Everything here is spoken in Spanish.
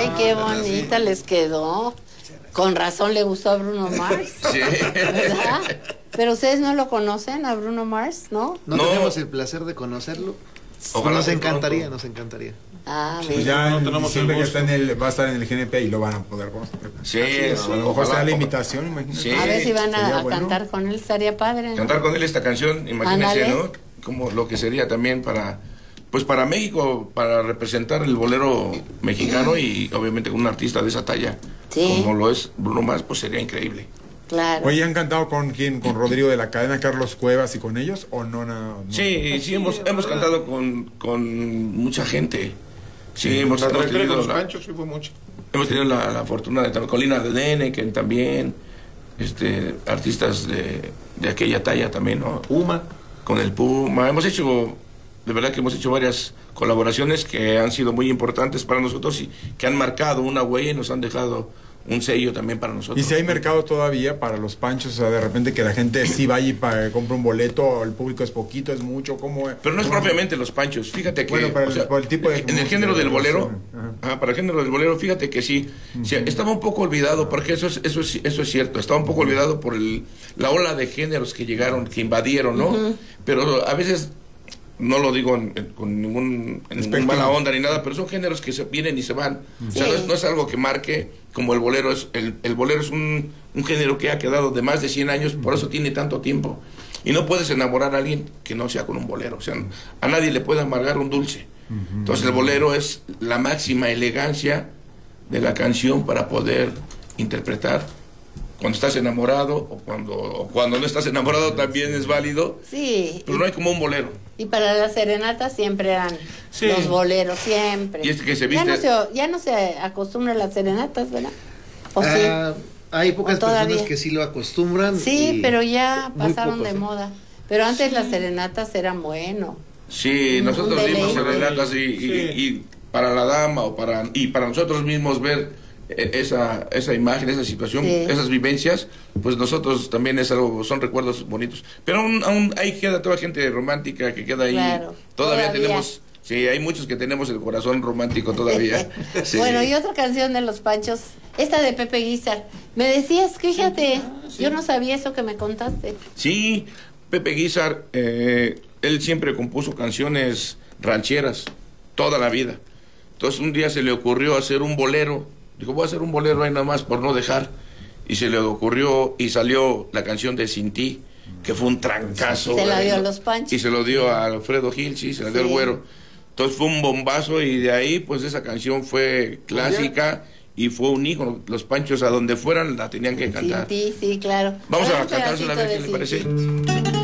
Ay, qué bonita les quedó. Con razón le gustó a Bruno Mars. Sí. ¿Verdad? Pero ustedes no lo conocen a Bruno Mars, ¿no? No tenemos el placer de conocerlo. Ojalá nos encantaría, pronto. nos encantaría. Ah, Pues mira. ya No tenemos siempre el que está va a estar en el GNP y lo van a poder conocer. Sí, A lo mejor será la invitación, imagínate. Sí. A ver si van Sería a bueno. cantar con él, estaría padre, ¿no? Cantar con él esta canción, imagínense, Ándale. ¿no? Como lo que sería también para México, para representar el bolero mexicano y obviamente con un artista de esa talla, Sí. como lo es Bruno Mars, pues sería increíble. Claro. Oye, ¿han cantado con quién? ¿Con Rodrigo de la Cadena, Carlos Cuevas y con ellos? ¿O no? Sí, sí, hemos cantado con mucha gente. Sí, hemos La trayectoria tenido con los la- Panchos sí fue mucho. Hemos tenido la fortuna de estar con Colina de Dene, que también, artistas de aquella talla también, ¿no? Puma. Con el Puma. De verdad que hemos hecho varias colaboraciones que han sido muy importantes para nosotros y que han marcado una huella y nos han dejado un sello también para nosotros. ¿Y si hay mercado todavía para los Panchos? O sea, de repente que la gente sí vaya y compra un boleto, o el público es poquito, es mucho, ¿cómo es? Pero no es propiamente los Panchos, fíjate que... Bueno, para el tipo de en el música, género del bolero, ajá. para el género del bolero, fíjate que sí, estaba un poco olvidado, porque eso es cierto, estaba un poco olvidado por la ola de géneros que llegaron, que invadieron, ¿no? Pero a veces... No lo digo con ningún mala onda ni nada, pero son géneros que se vienen y se van. O sea, no es algo que marque como el bolero. El bolero es un género que ha quedado de más de 100 años, por eso tiene tanto tiempo. Y no puedes enamorar a alguien que no sea con un bolero. O sea, a nadie le puede amargar un dulce. Entonces el bolero es la máxima elegancia de la canción para poder interpretar. Cuando estás enamorado o cuando no estás enamorado también es válido. Sí. Pero no hay como un bolero. Y para las serenatas siempre eran los boleros, siempre. Y que se viste... Ya no se acostumbra a las serenatas, ¿verdad? ¿O sí? Hay pocas ¿O todavía? personas que sí lo acostumbran. Sí, pero ya muy pasaron pocos, de moda. Pero antes las serenatas eran bueno. Sí, nosotros dimos deleite. serenatas y para la dama y para nosotros mismos ver esa imagen, esa situación, esas vivencias, pues nosotros también son recuerdos bonitos. Pero aún ahí queda toda gente romántica que queda ahí. Claro, Todavía tenemos, sí, hay muchos que tenemos el corazón romántico todavía. Sí. Bueno, y otra canción de los Panchos, esta de Pepe Guizar. Me decías, fíjate, yo no sabía eso que me contaste. Sí, Pepe Guizar, él siempre compuso canciones rancheras, toda la vida. Entonces un día se le ocurrió hacer un bolero. Dijo, voy a hacer un bolero ahí nada más por no dejar. Y se le ocurrió y salió la canción de Sin Ti, que fue un trancazo. Se la dio a los Panchos. Y se lo dio a Alfredo Gil, sí, se la dio al Güero. Entonces fue un bombazo y de ahí pues esa canción fue clásica y fue un ícono. Los Panchos a donde fueran la tenían que cantar. Sin Ti, sí, claro. Vamos a Un cantársela a ver qué le pedacito de parece. Sin Ti.